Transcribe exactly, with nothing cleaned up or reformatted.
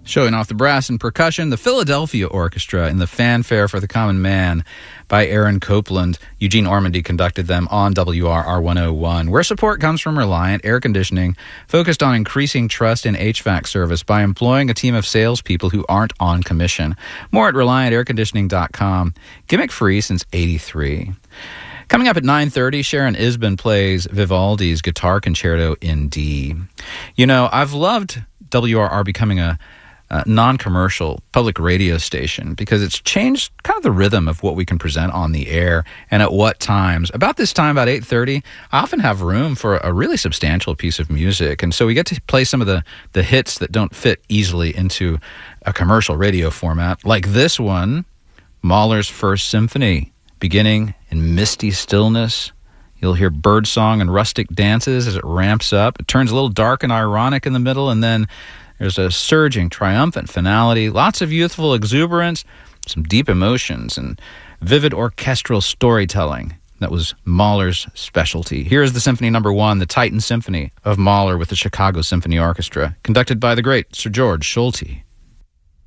Showing off the brass and percussion, the Philadelphia Orchestra in the Fanfare for the Common Man by Aaron Copland. Eugene Ormandy conducted them on W R R one oh one, where support comes from Reliant Air Conditioning, focused on increasing trust in H V A C service by employing a team of salespeople who aren't on commission. More at reliant air conditioning dot com. Gimmick-free since eighty-three. Coming up at nine thirty, Sharon Isbin plays Vivaldi's Guitar Concerto in D. You know, I've loved W R R becoming a Uh, non-commercial public radio station because it's changed kind of the rhythm of what we can present on the air and at what times. About this time, about eight thirty, I often have room for a really substantial piece of music, and so we get to play some of the, the hits that don't fit easily into a commercial radio format, like this one, Mahler's First Symphony, beginning in misty stillness. You'll hear birdsong and rustic dances as it ramps up. It turns a little dark and ironic in the middle, and then there's a surging, triumphant finality, lots of youthful exuberance, some deep emotions, and vivid orchestral storytelling. That was Mahler's specialty. Here is the Symphony Number One, the Titan Symphony of Mahler with the Chicago Symphony Orchestra, conducted by the great Sir George Solti.